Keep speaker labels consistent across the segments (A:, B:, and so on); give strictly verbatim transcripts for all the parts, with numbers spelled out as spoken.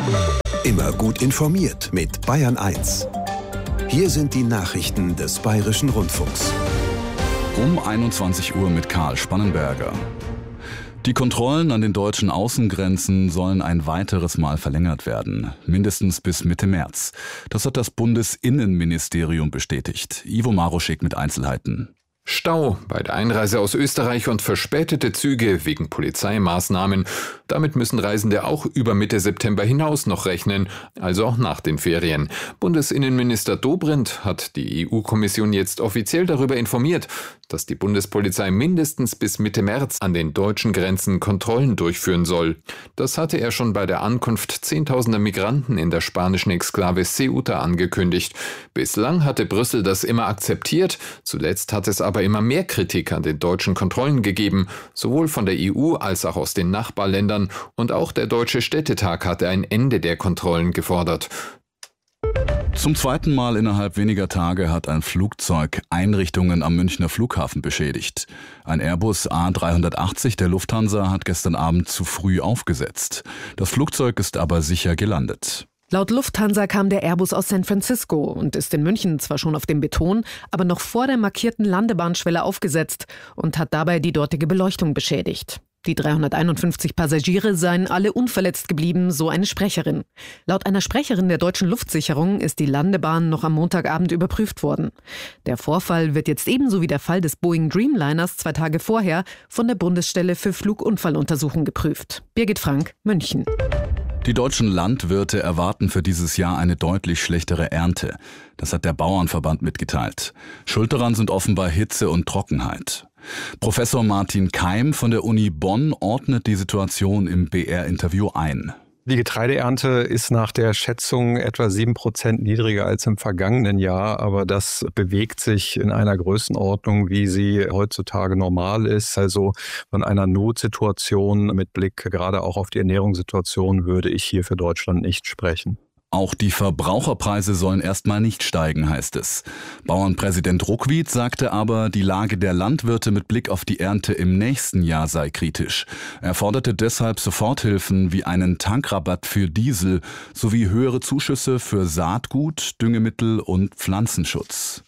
A: Immer gut informiert mit Bayern eins. Hier sind die Nachrichten des Bayerischen Rundfunks.
B: Um einundzwanzig Uhr mit Karl Spannenberger. Die Kontrollen an den deutschen Außengrenzen sollen ein weiteres Mal verlängert werden, mindestens bis Mitte März. Das hat das Bundesinnenministerium bestätigt. Ivo Maroschek mit Einzelheiten.
C: Stau bei der Einreise aus Österreich und verspätete Züge wegen Polizeimaßnahmen. Damit müssen Reisende auch über Mitte September hinaus noch rechnen, also auch nach den Ferien. Bundesinnenminister Dobrindt hat die E U-Kommission jetzt offiziell darüber informiert, dass die Bundespolizei mindestens bis Mitte März an den deutschen Grenzen Kontrollen durchführen soll. Das hatte er schon bei der Ankunft zehntausender Migranten in der spanischen Exklave Ceuta angekündigt. Bislang hatte Brüssel das immer akzeptiert, zuletzt hat es aber aber immer mehr Kritik an den deutschen Kontrollen gegeben, sowohl von der E U als auch aus den Nachbarländern, und auch der Deutsche Städtetag hatte ein Ende der Kontrollen gefordert.
B: Zum zweiten Mal innerhalb weniger Tage hat ein Flugzeug Einrichtungen am Münchner Flughafen beschädigt. Ein Airbus A dreihundertachtzig der Lufthansa hat gestern Abend zu früh aufgesetzt. Das Flugzeug ist aber sicher gelandet.
D: Laut Lufthansa kam der Airbus aus San Francisco und ist in München zwar schon auf dem Beton, aber noch vor der markierten Landebahnschwelle aufgesetzt und hat dabei die dortige Beleuchtung beschädigt. Die dreihunderteinundfünfzig Passagiere seien alle unverletzt geblieben, so eine Sprecherin. Laut einer Sprecherin der deutschen Luftsicherung ist die Landebahn noch am Montagabend überprüft worden. Der Vorfall wird jetzt ebenso wie der Fall des Boeing Dreamliners zwei Tage vorher von der Bundesstelle für Flugunfalluntersuchung geprüft. Birgit Frank, München.
B: Die deutschen Landwirte erwarten für dieses Jahr eine deutlich schlechtere Ernte. Das hat der Bauernverband mitgeteilt. Schuld daran sind offenbar Hitze und Trockenheit. Professor Martin Keim von der Uni Bonn ordnet die Situation im B R-Interview ein.
E: Die Getreideernte ist nach der Schätzung etwa sieben Prozent niedriger als im vergangenen Jahr, aber das bewegt sich in einer Größenordnung, wie sie heutzutage normal ist. Also von einer Notsituation mit Blick gerade auch auf die Ernährungssituation würde ich hier für Deutschland nicht sprechen.
B: Auch die Verbraucherpreise sollen erstmal nicht steigen, heißt es. Bauernpräsident Ruckwied sagte aber, die Lage der Landwirte mit Blick auf die Ernte im nächsten Jahr sei kritisch. Er forderte deshalb Soforthilfen wie einen Tankrabatt für Diesel sowie höhere Zuschüsse für Saatgut, Düngemittel und Pflanzenschutz.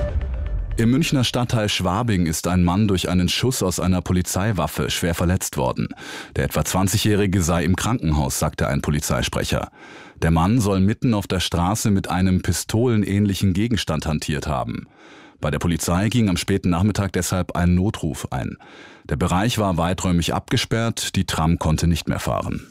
B: Im Münchner Stadtteil Schwabing ist ein Mann durch einen Schuss aus einer Polizeiwaffe schwer verletzt worden. Der etwa zwanzigjährige sei im Krankenhaus, sagte ein Polizeisprecher. Der Mann soll mitten auf der Straße mit einem pistolenähnlichen Gegenstand hantiert haben. Bei der Polizei ging am späten Nachmittag deshalb ein Notruf ein. Der Bereich war weiträumig abgesperrt, die Tram konnte nicht mehr fahren.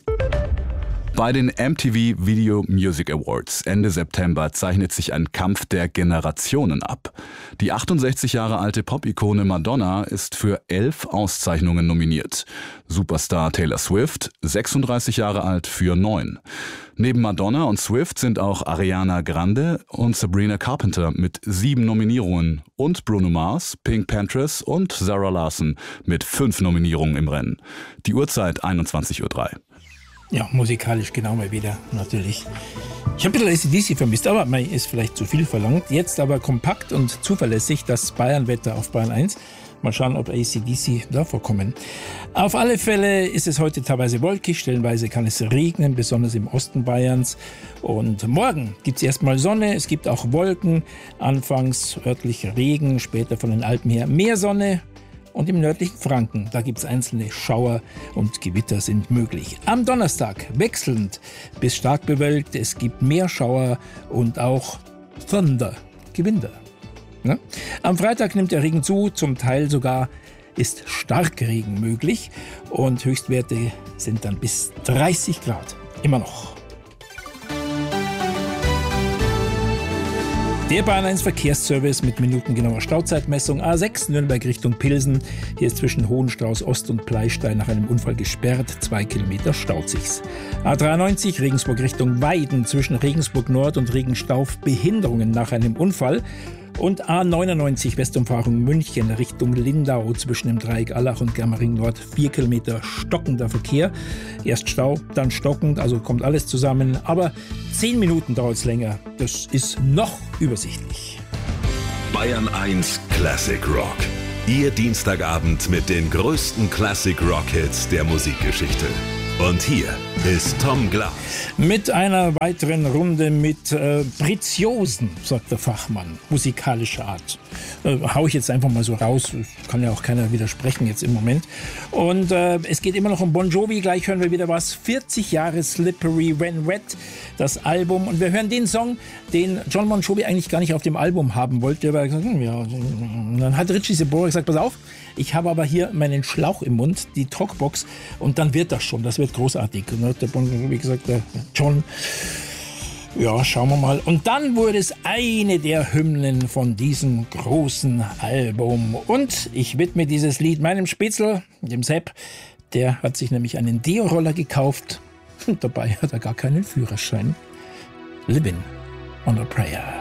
B: Bei den M T V Video Music Awards Ende September zeichnet sich ein Kampf der Generationen ab. Die achtundsechzig Jahre alte Pop-Ikone Madonna ist für elf Auszeichnungen nominiert. Superstar Taylor Swift, sechsunddreißig Jahre alt, für neun. Neben Madonna und Swift sind auch Ariana Grande und Sabrina Carpenter mit sieben Nominierungen und Bruno Mars, Pink Panthers und Zara Larsson mit fünf Nominierungen im Rennen. Die Uhrzeit einundzwanzig Uhr drei.
F: Ja, musikalisch genau mal wieder, natürlich. Ich habe ein bisschen A C D C vermisst, aber man ist vielleicht zu viel verlangt. Jetzt aber kompakt und zuverlässig das Bayernwetter auf Bayern eins. Mal schauen, ob A C D C da vorkommen. Auf alle Fälle ist es heute teilweise wolkig, stellenweise kann es regnen, besonders im Osten Bayerns. Und morgen gibt es erstmal Sonne, es gibt auch Wolken, anfangs örtlich Regen, später von den Alpen her mehr Sonne. Und im nördlichen Franken, da gibt es einzelne Schauer und Gewitter sind möglich. Am Donnerstag wechselnd bis stark bewölkt, es gibt mehr Schauer und auch Thunder, Gewitter. Ja? Am Freitag nimmt der Regen zu, zum Teil sogar ist Starkregen möglich und Höchstwerte sind dann bis dreißig Grad, immer noch. Der Bayern eins Verkehrsservice mit minutengenauer Stauzeitmessung. A sechs Nürnberg Richtung Pilsen. Hier ist zwischen Hohenstrauß Ost und Pleistein nach einem Unfall gesperrt. Zwei Kilometer staut sich's. A dreiundneunzig Regensburg Richtung Weiden. Zwischen Regensburg Nord und Regenstauf Behinderungen nach einem Unfall. Und A neunundneunzig Westumfahrung München Richtung Lindau zwischen dem Dreieck Allach und Germering Nord. Vier Kilometer stockender Verkehr. Erst Stau, dann stockend, also kommt alles zusammen. Aber zehn Minuten dauert es länger. Das ist noch übersichtlich.
A: Bayern eins Classic Rock. Ihr Dienstagabend mit den größten Classic Rock Hits der Musikgeschichte. Und hier ist Tom Glas.
F: Mit einer weiteren Runde mit äh, Preziosen, sagt der Fachmann, musikalischer Art. Äh, hau ich jetzt einfach mal so raus, kann ja auch keiner widersprechen jetzt im Moment. Und äh, es geht immer noch um Bon Jovi, gleich hören wir wieder was. vierzig Jahre Slippery When Wet, das Album. Und wir hören den Song, den John Bon Jovi eigentlich gar nicht auf dem Album haben wollte. Aber gesagt, hm, ja. Und dann hat Richie Sambora gesagt, pass auf, ich habe aber hier meinen Schlauch im Mund, die Talkbox, und dann wird das schon, das wird großartig. Und dann hat der Bon, wie gesagt, der John, ja, schauen wir mal. Und dann wurde es eine der Hymnen von diesem großen Album. Und ich widme dieses Lied meinem Spitzel, dem Sepp. Der hat sich nämlich einen Deo-Roller gekauft und dabei hat er gar keinen Führerschein. Living on a Prayer.